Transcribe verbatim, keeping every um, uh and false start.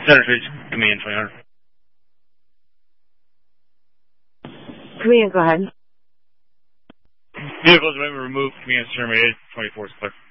Center Street, Command twenty hundred. Command, go ahead. Vehicles may be removed. Command terminated. twenty-four is clear.